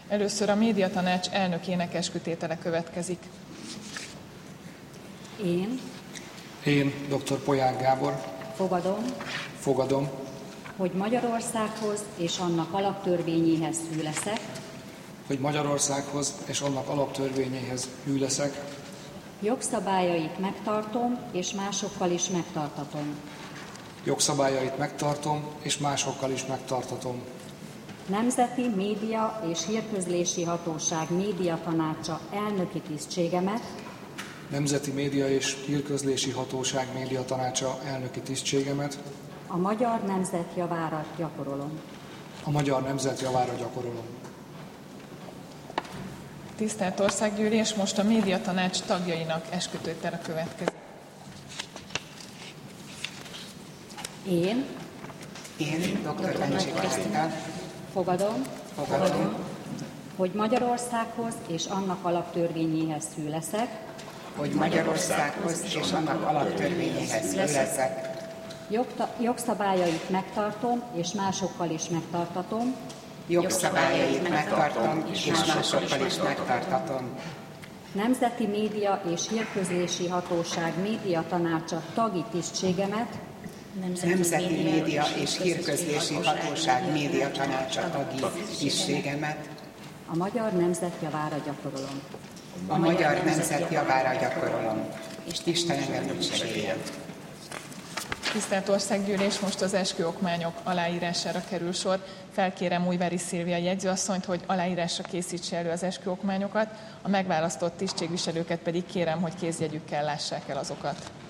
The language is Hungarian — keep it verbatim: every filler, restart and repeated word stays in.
Először a médiatanács elnökének eskütétele következik. Én, Én, dr. Polyák Gábor, fogadom, fogadom, hogy Magyarországhoz és annak alaptörvényéhez hű leszek, hogy Magyarországhoz és annak alaptörvényéhez hű leszek, jogszabályait megtartom és másokkal is megtartatom. jogszabályait megtartom és másokkal is megtartatom. Nemzeti Média és Hírközlési Hatóság médiatanácsa elnöki tisztségemet Nemzeti Média és Hírközlési Hatóság médiatanácsa elnöki tisztségemet a magyar nemzet javára gyakorolom. a magyar nemzet javára gyakorolom. Tisztelt Országgyűlés, most a médiatanács tagjainak eskütétele következik. Én, Én, dr. Bencsi Katalin, fogadom, fogadom, hogy Magyarországhoz és annak alaptörvényéhez hű leszek, hogy Magyarországhoz és annak alaptörvényéhez hű leszek, jogta- jogszabályait megtartom és másokkal is megtartatom, jogszabályait megtartom és másokkal is megtartatom. Nemzeti Média és Hírközlési Hatóság médiatanácsa tagi tisztségemet Nemzeti Média és Hírközlési Hatóság médiatanácsa tagi tisztségemet a magyar nemzet javára gyakorolom. a magyar nemzet javára gyakorolom. Isten engem úgy segéljen. Tisztelt Országgyűlés, most az esküokmányok aláírására kerül sor. Felkérem Újvári Szilvia jegyzőasszonyt, hogy aláírásra készítse elő az esküokmányokat, a megválasztott tisztségviselőket pedig kérem, hogy kézjegyükkel lássák el azokat.